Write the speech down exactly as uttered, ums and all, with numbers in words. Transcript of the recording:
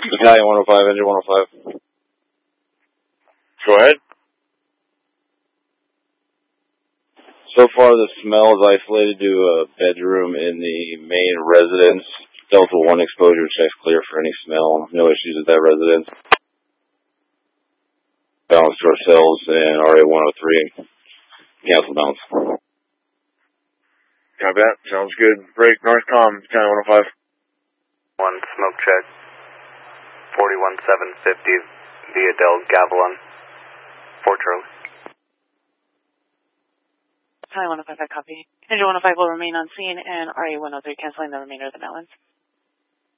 Battalion one oh five, engine one oh five. Go ahead. So far, the smell is isolated to a bedroom in the main residence. Delta one exposure checks clear for any smell. No issues with that residence. Balance to ourselves and R A one oh three. Cancel balance. Copy that. Sounds good. Break Northcom, Battalion one oh five. One smoke check. forty-one seven fifty via Del Gavilon. Fort Charlie. Battalion one oh five, I copy. Engine one oh five will remain on scene and R A one oh three canceling the remainder of the balance.